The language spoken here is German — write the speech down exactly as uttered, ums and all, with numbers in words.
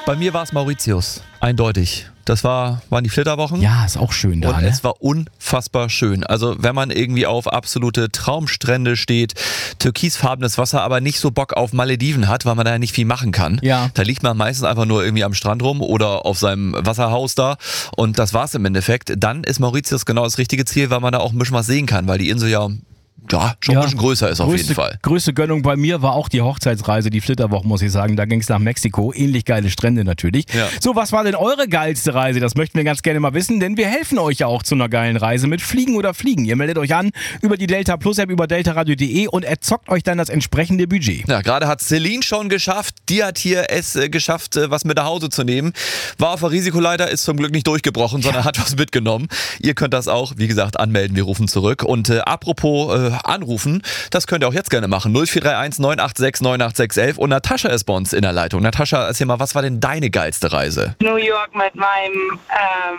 Bei mir war es Mauritius, eindeutig. Das war, waren die Flitterwochen. Ja, ist auch schön da, Und ne? es war unfassbar schön. Also wenn man irgendwie auf absolute Traumstrände steht, türkisfarbenes Wasser, aber nicht so Bock auf Malediven hat, weil man da ja nicht viel machen kann. Ja. Da liegt man meistens einfach nur irgendwie am Strand rum oder auf seinem Wasserhaus da. Und das war's im Endeffekt. Dann ist Mauritius genau das richtige Ziel, weil man da auch ein bisschen was sehen kann, weil die Insel ja... Ja, schon Ja. ein bisschen größer ist auf Größte, jeden Fall. Größte Gönnung bei mir war auch die Hochzeitsreise, die Flitterwoche, muss ich sagen. Da ging es nach Mexiko. Ähnlich geile Strände natürlich. Ja. So, was war denn eure geilste Reise? Das möchten wir ganz gerne mal wissen, denn wir helfen euch ja auch zu einer geilen Reise mit Fliegen oder Fliegen. Ihr meldet euch an über die Delta Plus App, über delta radio punkt de und erzockt euch dann das entsprechende Budget. Ja, gerade hat Celine schon geschafft. Die hat hier es äh, geschafft, äh, was mit nach Hause zu nehmen. War auf der Risikoleiter, ist zum Glück nicht durchgebrochen, sondern hat was mitgenommen. Ihr könnt das auch, wie gesagt, anmelden. Wir rufen zurück. Und äh, apropos äh, anrufen, das könnt ihr auch jetzt gerne machen. null vier drei eins neun acht sechs neun acht sechs eins. Und Natascha ist bei uns in der Leitung. Natascha, erzähl mal, was war denn deine geilste Reise? New York mit meinem ähm,